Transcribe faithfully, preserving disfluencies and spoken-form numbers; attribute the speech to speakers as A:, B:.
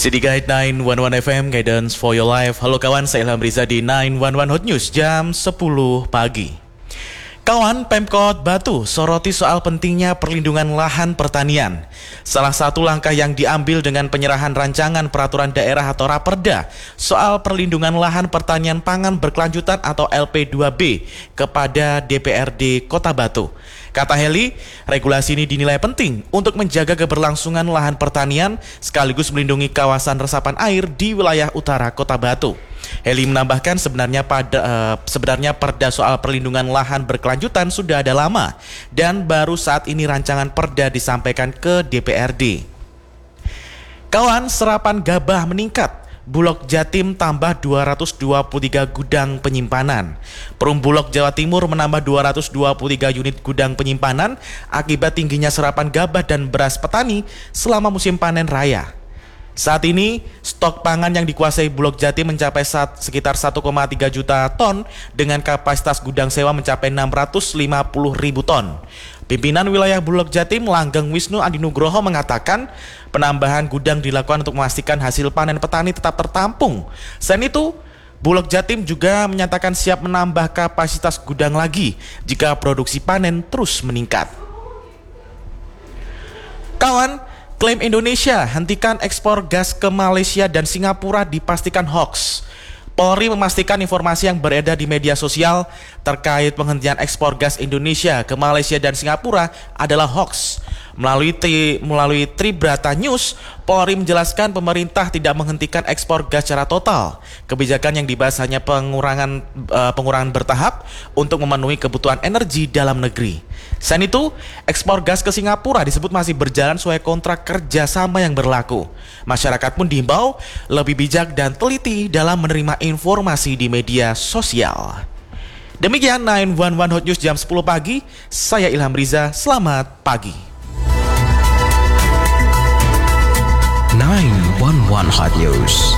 A: City Guide sembilan satu satu F M, Guidance for your life. Halo kawan, saya Ilham Riza di sembilan satu satu Hot News jam sepuluh pagi. Kawan, Pemkot Batu soroti soal pentingnya perlindungan lahan pertanian. Salah satu langkah yang diambil dengan penyerahan rancangan peraturan daerah atau Raperda soal perlindungan lahan pertanian pangan berkelanjutan atau L P dua B kepada D P R D Kota Batu. Kata Heli, regulasi ini dinilai penting untuk menjaga keberlangsungan lahan pertanian sekaligus melindungi kawasan resapan air di wilayah utara Kota Batu. Heli menambahkan sebenarnya pada uh, sebenarnya perda soal perlindungan lahan berkelanjutan sudah ada lama dan baru saat ini rancangan perda disampaikan ke D P R D. Kawan, serapan gabah meningkat. Bulog Jatim tambah dua ratus dua puluh tiga gudang penyimpanan. Perum Bulog Jawa Timur menambah dua ratus dua puluh tiga unit gudang penyimpanan akibat tingginya serapan gabah dan beras petani selama musim panen raya. Saat ini, stok pangan yang dikuasai Bulog Jatim mencapai saat sekitar satu koma tiga juta ton dengan kapasitas gudang sewa mencapai enam ratus lima puluh ribu ton. Pimpinan wilayah Bulog Jatim Langgeng Wisnu Adinugroho mengatakan penambahan gudang dilakukan untuk memastikan hasil panen petani tetap tertampung. Selain itu, Bulog Jatim juga menyatakan siap menambah kapasitas gudang lagi jika produksi panen terus meningkat. Kawan, klaim Indonesia hentikan ekspor gas ke Malaysia dan Singapura dipastikan hoax. Polri memastikan informasi yang beredar di media sosial terkait penghentian ekspor gas Indonesia ke Malaysia dan Singapura adalah hoax. Melalui tri, melalui Tribrata News, Polri menjelaskan pemerintah tidak menghentikan ekspor gas secara total. Kebijakan yang dibahas hanya pengurangan uh, pengurangan bertahap untuk memenuhi kebutuhan energi dalam negeri. Selain itu, ekspor gas ke Singapura disebut masih berjalan sesuai kontrak kerjasama yang berlaku. Masyarakat pun diimbau lebih bijak dan teliti dalam menerima informasi di media sosial. Demikian sembilan satu satu Hot News jam sepuluh pagi. Saya Ilham Riza, selamat pagi.
B: sembilan satu satu Hot News.